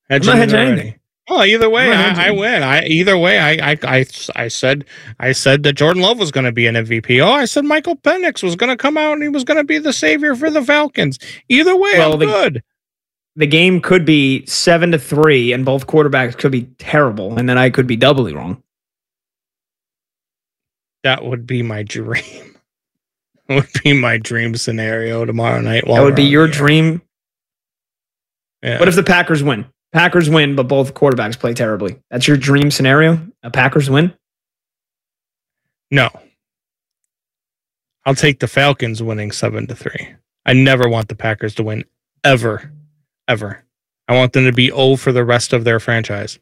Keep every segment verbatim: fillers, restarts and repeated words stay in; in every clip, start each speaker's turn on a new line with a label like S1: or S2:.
S1: Hedging
S2: I'm not hedging anything.
S1: Well, either way, I, I win. I either way, I, I, I, I said, I said that Jordan Love was going to be an M V P. Oh, I said Michael Penix was going to come out and he was going to be the savior for the Falcons. Either way, well, I'm the, good.
S2: The game could be seven to three, and both quarterbacks could be terrible, and then I could be doubly wrong.
S1: That would be my dream. It would be my dream scenario tomorrow night.
S2: That would be your dream. Yeah. What if the Packers win? Packers win, but both quarterbacks play terribly. That's your dream scenario? A Packers win?
S1: No. I'll take the Falcons winning seven to three. I never want the Packers to win ever. Ever. I want them to be oh for the rest of their franchise.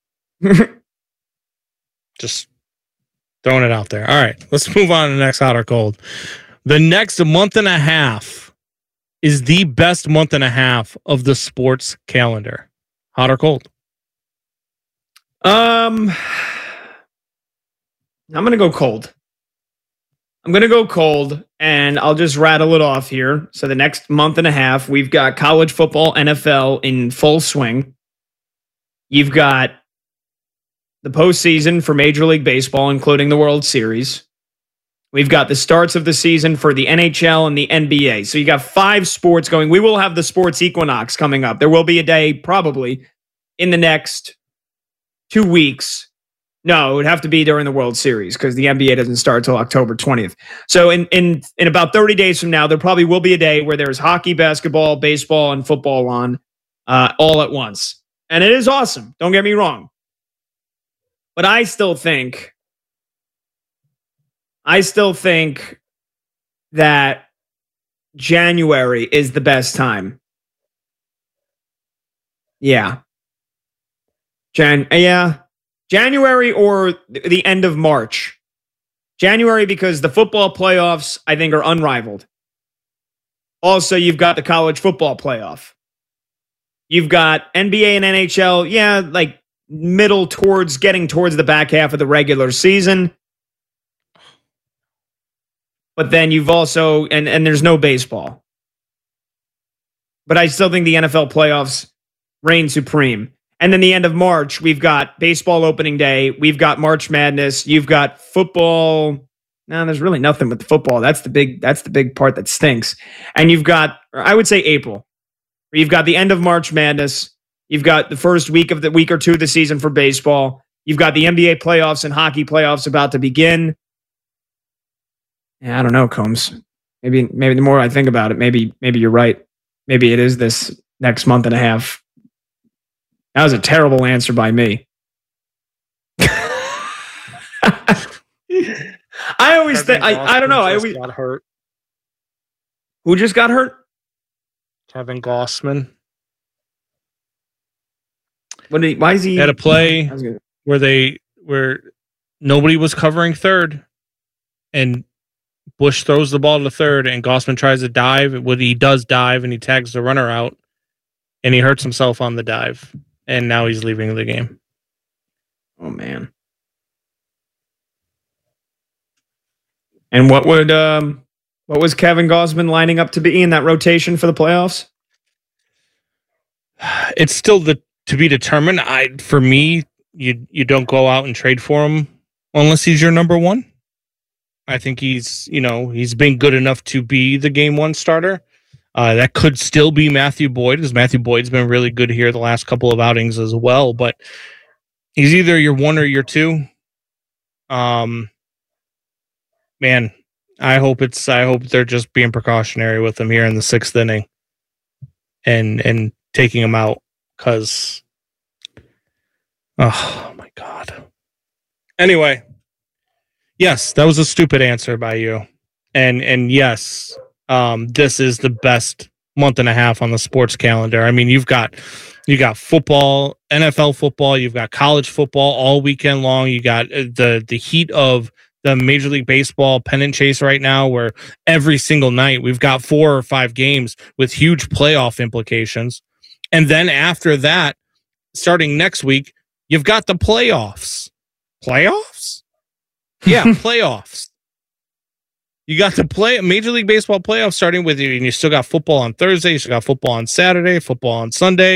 S1: Just throwing it out there. All right, let's move on to the next hot or cold. The next month and a half is the best month and a half of the sports calendar. Hot or cold?
S2: Um, I'm going to go cold. I'm going to go cold, and I'll just rattle it off here. So the next month and a half, we've got college football, N F L in full swing. You've got the postseason for Major League Baseball, including the World Series. We've got the starts of the season for the N H L and the N B A. So you got five sports going. We will have the sports equinox coming up. There will be a day probably in the next two weeks. No, it would have to be during the World Series because the N B A doesn't start until October twentieth. So in, in, in about thirty days from now, there probably will be a day where there's hockey, basketball, baseball, and football on uh, all at once. And it is awesome. Don't get me wrong. But I still think... I still think that January is the best time. Yeah. Jan yeah. January or the end of March. January because the football playoffs, I think, are unrivaled. Also, you've got the college football playoff. You've got N B A and N H L, yeah, like middle towards getting towards the back half of the regular season. But then you've also, and, and there's no baseball. But I still think the N F L playoffs reign supreme. And then the end of March, we've got baseball opening day. We've got March Madness. You've got football. No, there's really nothing with the football. That's the big, that's the big part that stinks. And you've got, I would say April. You've got the end of March Madness. You've got the first week of the week or two of the season for baseball. You've got the N B A playoffs and hockey playoffs about to begin. Yeah, I don't know, Combs. Maybe, maybe the more I think about it, maybe, maybe you're right. Maybe it is this next month and a half. That was a terrible answer by me. I always think I, I don't know. I always
S1: got hurt.
S2: Who just got hurt?
S1: Kevin Gossman.
S2: What did he, why is he
S1: they had a play where they where nobody was covering third, and Bush throws the ball to third, and Gossman tries to dive. What he does dive, and he tags the runner out, and he hurts himself on the dive, and now he's leaving the game.
S2: Oh man! And what would um, what was Kevin Gossman lining up to be in that rotation for the playoffs?
S1: It's still the to be determined. I for me, you you don't go out and trade for him unless he's your number one. I think he's, you know, he's been good enough to be the game one starter. Uh, that could still be Matthew Boyd, because Matthew Boyd's been really good here the last couple of outings as well. But he's either your one or your two. Um, man, I hope it's. I hope they're just being precautionary with him here in the sixth inning, and and taking him out because, oh my God. Anyway. Yes, that was a stupid answer by you. And and yes, um, this is the best month and a half on the sports calendar. I mean, you've got you got football, N F L football, you've got college football all weekend long. You got the the heat of the Major League Baseball pennant chase right now, where every single night we've got four or five games with huge playoff implications. And then after that, starting next week, you've got the playoffs. Playoffs? Yeah, playoffs. You got to play Major League Baseball playoffs starting with you, and you still got football on Thursday, you still got football on Saturday, football on Sunday.